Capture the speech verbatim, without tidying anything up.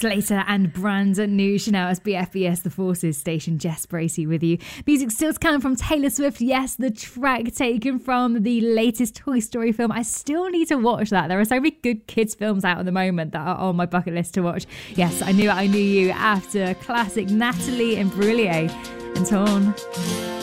Slater and brand new Chanel as B F B S The Forces station. Jess Bracey with you. Music still to come from Taylor Swift. Yes, the track taken from the latest Toy Story film. I still need to watch that. There are so many good kids films out at the moment that are on my bucket list to watch. Yes, I Knew I Knew You after classic Natalie Imbruglia and Torn.